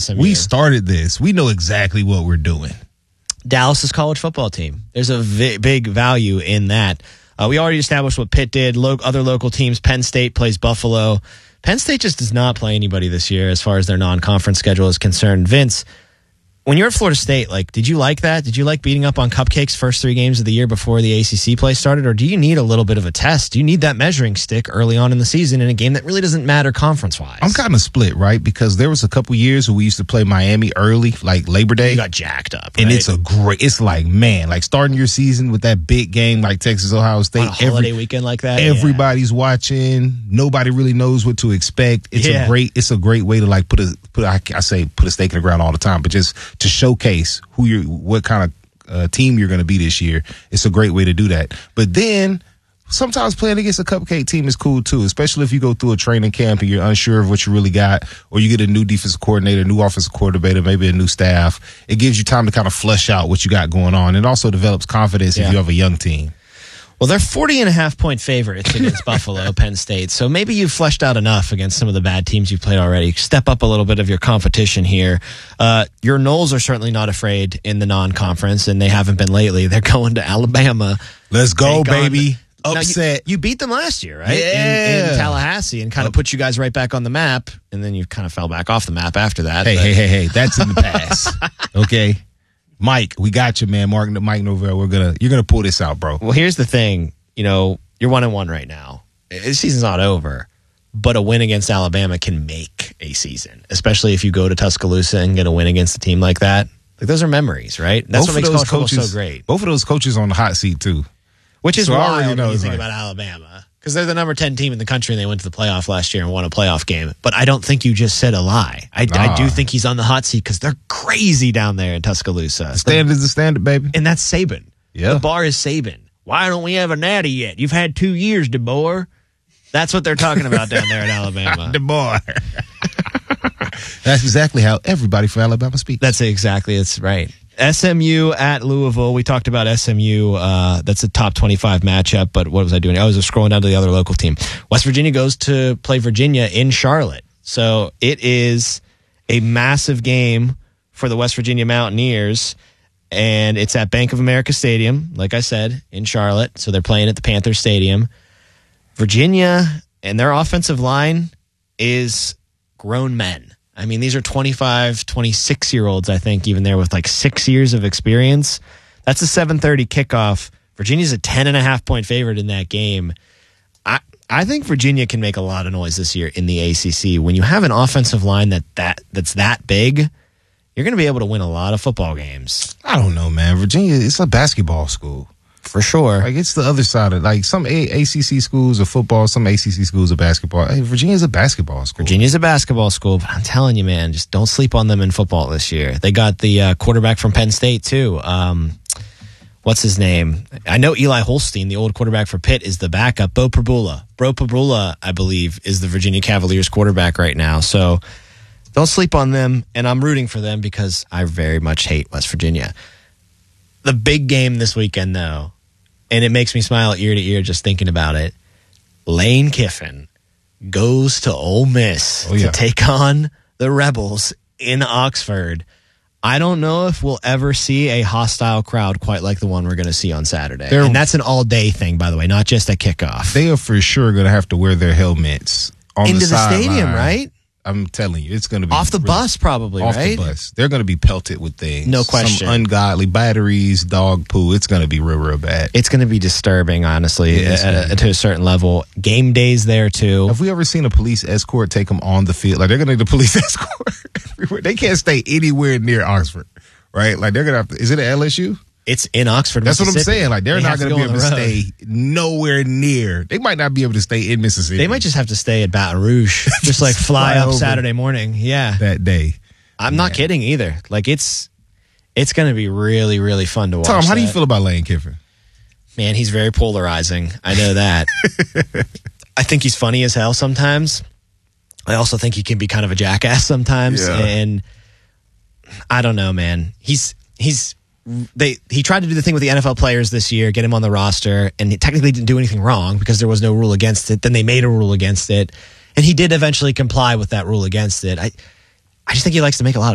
SMU. We started this. We know exactly what we're doing. Dallas's college football team. There's a big value in that. We already established what Pitt did. Other local teams, Penn State plays Buffalo. Penn State just does not play anybody this year as far as their non-conference schedule is concerned. Vince, when you're at Florida State, did you like that? Did you like beating up on cupcakes first 3 games of the year before the ACC play started? Or do you need a little bit of a test? Do you need that measuring stick early on in the season in a game that really doesn't matter conference-wise? I'm kind of split, right? Because there was a couple years where we used to play Miami early, like Labor Day. You got jacked up, right? And it's starting your season with that big game like Texas, Ohio State. On a holiday weekend like that? Everybody's watching. Nobody really knows what to expect. It's a great way to put a stake in the ground all the time, but just to showcase what kind of team you're going to be this year. It's a great way to do that. But then sometimes playing against a cupcake team is cool too, especially if you go through a training camp and you're unsure of what you really got, or you get a new defensive coordinator, new offensive coordinator, maybe a new staff. It gives you time to kind of flesh out what you got going on. It also develops confidence if you have a young team. Well, they're 40.5-point favorites against Buffalo, Penn State. So maybe you've fleshed out enough against some of the bad teams you've played already. Step up a little bit of your competition here. Your Noles are certainly not afraid in the non-conference, and they haven't been lately. They're going to Alabama. Let's go, baby. Upset. You beat them last year, right? Yeah. In Tallahassee, and kind of put you guys right back on the map, and then you kind of fell back off the map after that. Hey, that's in the past. Okay? Mike, we got you, man. Mike Norvell, you're gonna pull this out, bro. Well, here's the thing. You're 1-1 right now. The season's not over, but a win against Alabama can make a season, especially if you go to Tuscaloosa and get a win against a team like that. Those are memories, right? That's what makes college football so great. Both of those coaches on the hot seat too, which is wild when you think about Alabama, because they're the number 10 team in the country and they went to the playoff last year and won a playoff game. But I don't think you just said a lie. I do think he's on the hot seat because they're crazy down there in Tuscaloosa. Standard's the standard, baby. And that's Saban. Yeah. The bar is Saban. Why don't we have a natty yet? You've had 2 years, DeBoer. That's what they're talking about down there in Alabama. DeBoer. That's exactly how everybody from Alabama speaks. It's right. SMU at Louisville. We talked about SMU. That's a top 25 matchup, but what was I doing? I was just scrolling down to the other local team. West Virginia goes to play Virginia in Charlotte. So it is a massive game for the West Virginia Mountaineers, and it's at Bank of America Stadium, like I said, in Charlotte. So they're playing at the Panther Stadium. Virginia and their offensive line is grown men. I mean, these are 25, 26-year-olds, I think, even there with 6 years of experience. That's a 7:30 kickoff. Virginia's a 10.5-point favorite in that game. I think Virginia can make a lot of noise this year in the ACC. When you have an offensive line that's that big, you're going to be able to win a lot of football games. I don't know, man. Virginia, it's a basketball school. For sure. It's the other side of some ACC schools are football, some ACC schools are basketball. Hey, Virginia's a basketball school. Virginia's a basketball school, but I'm telling you, man, just don't sleep on them in football this year. They got the quarterback from Penn State, too. What's his name? I know Eli Holstein, the old quarterback for Pitt, is the backup. Bo Prabula, I believe, is the Virginia Cavaliers quarterback right now. So don't sleep on them, and I'm rooting for them because I very much hate West Virginia. The big game this weekend, though, and it makes me smile ear to ear just thinking about it, Lane Kiffin goes to Ole Miss to take on the Rebels in Oxford. I don't know if we'll ever see a hostile crowd quite like the one we're going to see on Saturday. And that's an all-day thing, by the way, not just a kickoff. They are for sure going to have to wear their helmets on into the stadium, right? I'm telling you, it's going to be off the bus, probably, off right? Off the bus. They're going to be pelted with things. No question. Some ungodly batteries, dog poo. It's going to be real bad. It's going to be disturbing, honestly, to a certain level. Game days there, too. Have we ever seen a police escort take them on the field? They're going to need a police escort everywhere. They can't stay anywhere near Oxford, right? They're going to have to. Is it at LSU? It's in Oxford, That's what I'm saying. They're not going to be able to stay nowhere near. They might not be able to stay in Mississippi. They might just have to stay at Baton Rouge. just fly up Saturday morning. Yeah. That day. I'm not kidding either. It's going to be really, really fun to watch. Tom, how do you feel about Lane Kiffin? Man, he's very polarizing. I know that. I think he's funny as hell sometimes. I also think he can be kind of a jackass sometimes. Yeah. And I don't know, man. He tried to do the thing with the NFL players this year, get him on the roster, and he technically didn't do anything wrong because there was no rule against it. Then they made a rule against it, and he did eventually comply with that rule against it. I just think he likes to make a lot of